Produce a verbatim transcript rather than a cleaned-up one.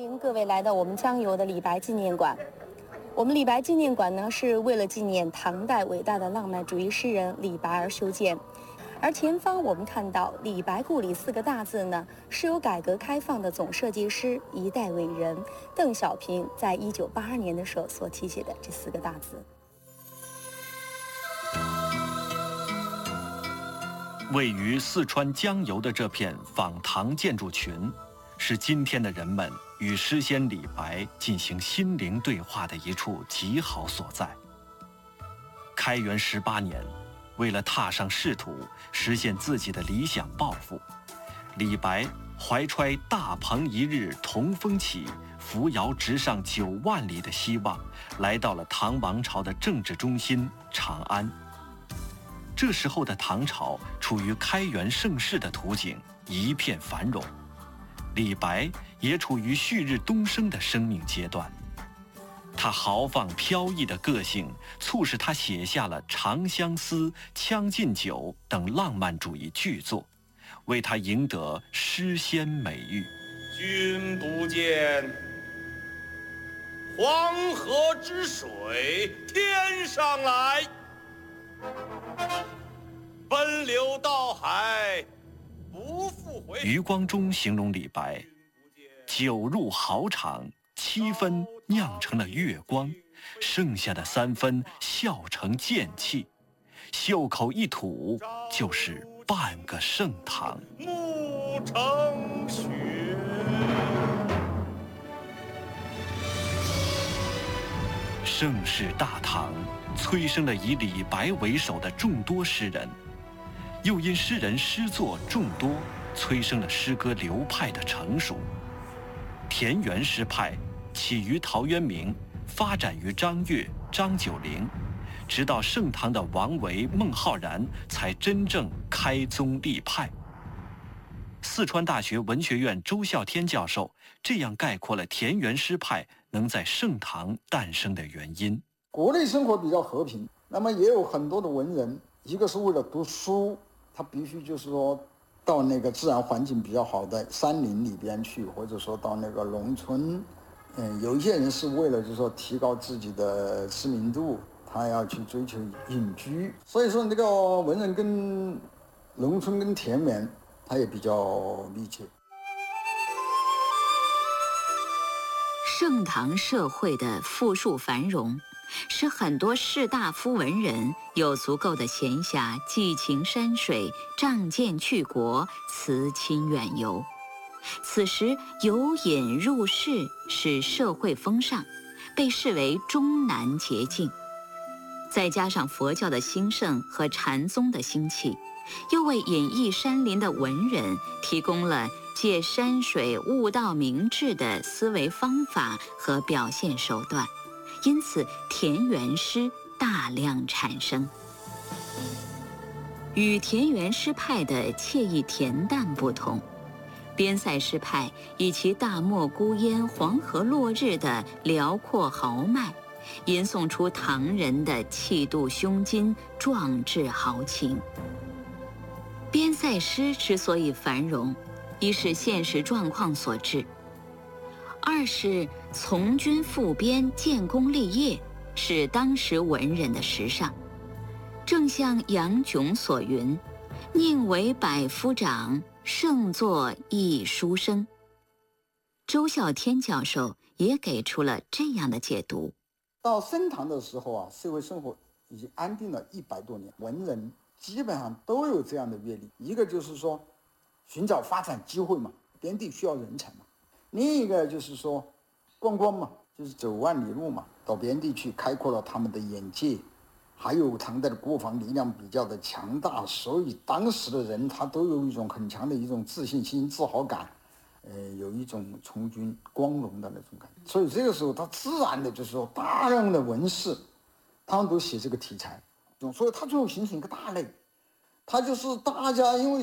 迎各位来到我们江油的李白纪念馆。我们李白纪念馆呢，是为了纪念唐代伟大的浪漫主义诗人李白而修建。而前方我们看到“李白故里”四个大字呢，是由改革开放的总设计师、一代伟人邓小平在一九八二年的时候所题写的这四个大字。 位于四川江油的这片仿唐建筑群，是今天的人们与诗仙李白进行心灵对话的一处极好所在。开元十八年，为了踏上仕途，实现自己的理想抱负，李白怀揣大鹏一日同风起，扶摇直上九万里的希望，来到了唐王朝的政治中心长安。这时候的唐朝处于开元盛世的图景，一片繁荣。李白也处于旭日东升的生命阶段，他豪放飘逸的个性促使他写下了《长相思》《将进酒》等浪漫主义巨作，为他赢得诗仙美誉。 君不见，黄河之水天上来，奔流到海不复回。 余光中形容李白：酒入豪肠，七分酿成了月光，剩下的三分笑成剑气，袖口一吐就是半个盛唐。 暮成雪。 盛世大唐催生了以李白为首的众多诗人，又因诗人诗作众多，催生了诗歌流派的成熟。田园诗派起于陶渊明，发展于张悦、张九龄，直到盛唐的王维、孟浩然才真正开宗立派。四川大学文学院周孝天教授这样概括了田园诗派能在盛唐诞生的原因： 国内生活比较和平，那么也有很多的文人，一个是为了读书，他必须就是说到那个自然环境比较好的山林里边去，或者说到那个农村。嗯，有一些人是为了就是说提高自己的知名度，他要去追求隐居。所以说那个文人跟农村跟田园，他也比较密切。 盛唐社会的富庶繁荣，使很多士大夫文人有足够的闲暇寄情山水，仗剑去国，辞亲远游。此时游饮入室是社会风尚，被视为终南捷径。再加上佛教的兴盛和禅宗的兴起，又为隐逸山林的文人提供了借山水悟道明智的思维方法和表现手段，因此田园诗大量产生。与田园诗派的惬意恬淡不同，边塞诗派以其大漠孤烟、黄河落日的辽阔豪迈，吟诵出唐人的气度胸襟、壮志豪情。边塞诗之所以繁荣，一是现实状况所致，二是从军赴边、建功立业是当时文人的时尚。正像杨炯所云：“宁为百夫长，胜作一书生。”周孝天教授也给出了这样的解读： 到盛唐的时候啊，社会生活已经安定了一百多年，文人基本上都有这样的阅历。一个就是说寻找发展机会嘛，边地需要人才嘛；另一个就是说观光嘛，就是走万里路嘛，到边地去开阔了他们的眼界。还有唐代的国防力量比较的强大，所以当时的人他都有一种很强的一种自信心、自豪感，呃，有一种从军光荣的那种感觉。所以这个时候他自然的就是说大量的文士他们都写这个题材，所以它最后形成一个大类，它就是大家因为